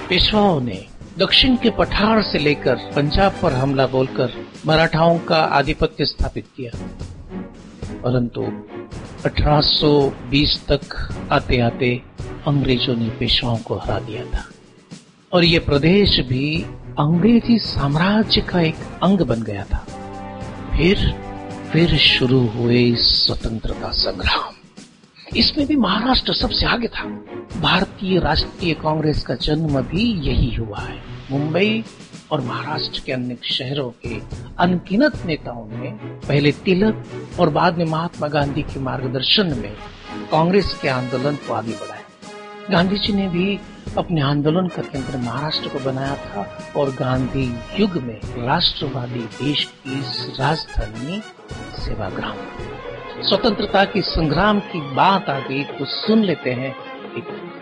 पेशवाओं ने दक्षिण के पठार से लेकर पंजाब पर हमला बोलकर मराठाओं का आधिपत्य स्थापित किया, परंतु 1820 तक आते आते अंग्रेजों ने पेशवाओं को हरा दिया था और ये प्रदेश भी अंग्रेजी साम्राज्य का एक अंग बन गया था। फिर शुरू हुए स्वतंत्रता संग्राम। इसमें भी महाराष्ट्र सबसे आगे था। भारतीय राष्ट्रीय कांग्रेस का जन्म भी यही हुआ है। मुंबई और महाराष्ट्र के अन्य शहरों के अनगिनत नेताओं ने पहले तिलक और बाद में महात्मा गांधी के मार्गदर्शन में कांग्रेस के आंदोलन को आगे बढ़ाया। गांधी जी ने भी अपने आंदोलन का केंद्र महाराष्ट्र को बनाया था और गांधी युग में राष्ट्रवादी देश की राजधानी सेवाग्राम। स्वतंत्रता की संग्राम की बात आ गई तो सुन लेते हैं एक